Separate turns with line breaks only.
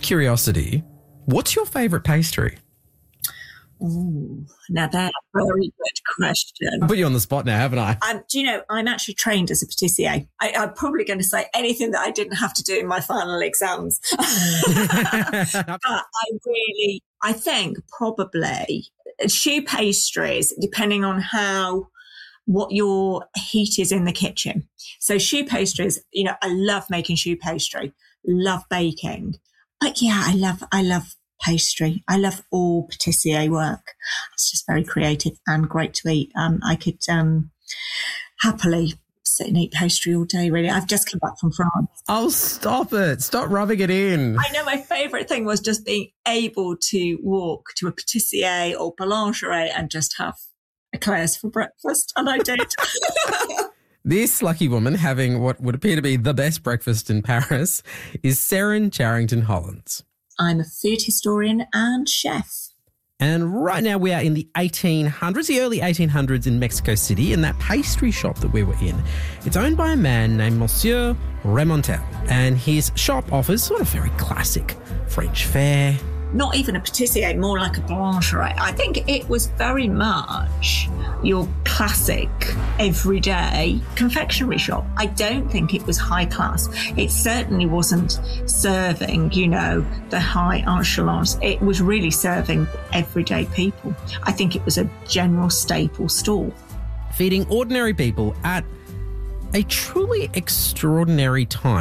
curiosity, what's your favourite pastry?
Ooh, now that's a very good question.
I put you on the spot now, haven't I?
Do you know, I'm actually trained as a patissier. I'm probably going to say anything that I didn't have to do in my final exams. But I think probably choux pastries, depending on what your heat is in the kitchen. So choux pastries, you know, I love making choux pastry, love baking. But yeah, I love pastry. I love all patissier work. It's just very creative and great to eat. I could happily sit and eat pastry all day, really. I've just come back from France.
Oh, stop it. Stop rubbing it in.
I know my favourite thing was just being able to walk to a patissier or boulangerie and just have eclairs for breakfast, and I did.
This lucky woman having what would appear to be the best breakfast in Paris is Seren Charrington-Hollins.
I'm a food historian and chef.
And right now we are in the 1800s, the early 1800s in Mexico City, in that pastry shop that we were in. It's owned by a man named Monsieur Remontel, and his shop offers sort of very classic French fare.
Not even a patissier, more like a boulangerie. I think it was very much your classic, everyday confectionery shop. I don't think it was high class. It certainly wasn't serving, you know, the high echelons. It was really serving everyday people. I think it was a general staple store.
Feeding ordinary people at a truly extraordinary time.